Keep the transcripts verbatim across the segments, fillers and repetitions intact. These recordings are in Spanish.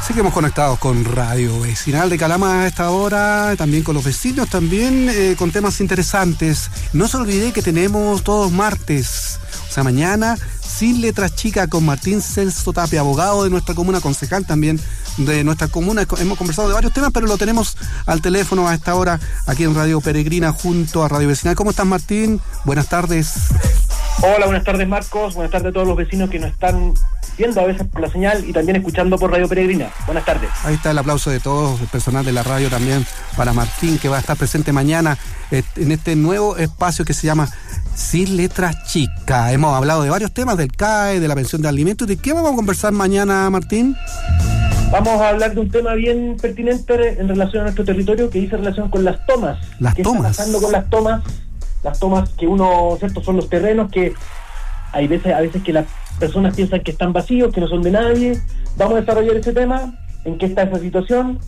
Seguimos conectados con Radio Vecinal de Calama a esta hora, también con los vecinos, también eh, con temas interesantes. No se olvide que tenemos todos martes, o sea, mañana, Sin Letras Chicas con Martín Celso Tapia, abogado de nuestra comuna, concejal también de nuestra comuna. Hemos conversado de varios temas, pero lo tenemos al teléfono a esta hora aquí en Radio Peregrina junto a Radio Vecinal. ¿Cómo estás, Martín? Buenas tardes. Hola, buenas tardes, Marcos. Buenas tardes a todos los vecinos que nos están viendo a veces por la señal y también escuchando por Radio Peregrina. Buenas tardes. Ahí está el aplauso de todos, el personal de la radio también para Martín, que va a estar presente mañana en este nuevo espacio que se llama Sin Letras Chicas. Hemos hablado de varios temas, del C A E, de la pensión de alimentos. ¿De qué vamos a conversar mañana, Martín? Vamos a hablar de un tema bien pertinente en relación a nuestro territorio, que dice relación con las tomas. Las ¿Qué tomas? está pasando con las tomas? Las tomas que uno, ¿cierto? Son los terrenos que hay veces, a veces que las personas piensan que están vacíos, que no son de nadie. Vamos a desarrollar ese tema, en qué está esa situación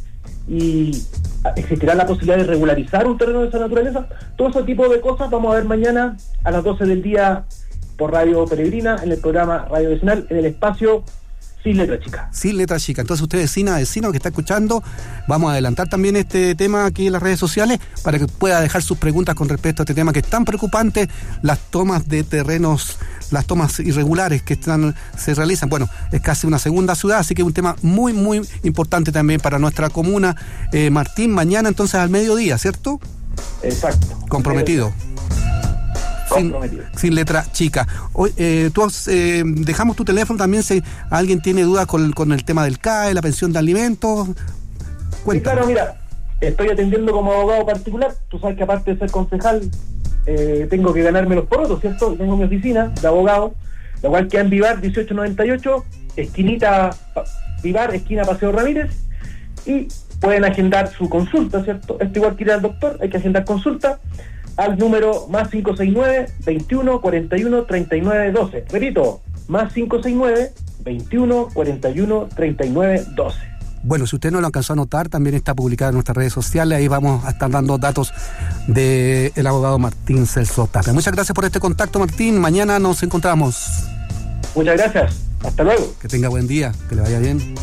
y existirá la posibilidad de regularizar un terreno de esa naturaleza. Todo ese tipo de cosas vamos a ver mañana a las doce del día por Radio Peregrina, en el programa Radio Vecinal, en el espacio Sin Letras Chicas. Sin Letras Chicas. Entonces usted, vecina, vecino que está escuchando, vamos a adelantar también este tema aquí en las redes sociales para que pueda dejar sus preguntas con respecto a este tema que es tan preocupante, las tomas de terrenos, las tomas irregulares que están se realizan. Bueno, es casi una segunda ciudad, así que es un tema muy, muy importante también para nuestra comuna. Eh, Martín, mañana entonces al mediodía, ¿cierto? Exacto. Comprometido. Sin, sin letra chica. Hoy, eh, tú has, eh, dejamos tu teléfono también si alguien tiene dudas con, con el tema del C A E, la pensión de alimentos. Sí, claro, mira, estoy atendiendo como abogado particular. Tú sabes que aparte de ser concejal, eh, tengo que ganarme los porotos, ¿cierto? Tengo mi oficina de abogado, la cual queda en Vivar dieciocho noventa y ocho, esquinita Vivar, esquina Paseo Ramírez, y pueden agendar su consulta, ¿cierto? Esto igual que ir al doctor, hay que agendar consulta al número más cinco seis nueve, veintiuno, cuarenta y uno, treinta y nueve, doce. Repito, más cinco seis nueve, veintiuno, cuarenta y uno, treinta y nueve, doce. Bueno, si usted no lo alcanzó a notar, también está publicado en nuestras redes sociales. Ahí vamos a estar dando datos del abogado Martín Celso Tapia. Muchas gracias por este contacto, Martín. Mañana nos encontramos. Muchas gracias. Hasta luego. Que tenga buen día, que le vaya bien.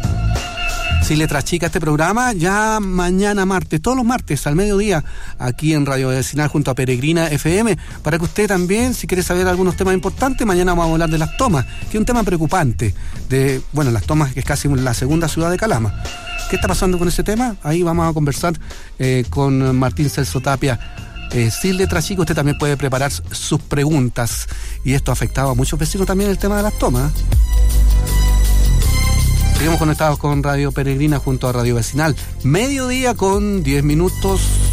Sin Letras Chicas, este programa ya mañana martes, todos los martes al mediodía, aquí en Radio Vecinal junto a Peregrina F M, para que usted también, si quiere saber algunos temas importantes, mañana vamos a hablar de las tomas, que es un tema preocupante, de, bueno, las tomas que es casi la segunda ciudad de Calama. ¿Qué está pasando con ese tema? Ahí vamos a conversar eh, con Martín Celso Tapia. Eh, Sin Letras Chicas, usted también puede preparar sus preguntas, y esto ha afectado a muchos vecinos también el tema de las tomas. Seguimos conectados con Radio Peregrina junto a Radio Vecinal. Mediodía con diez minutos.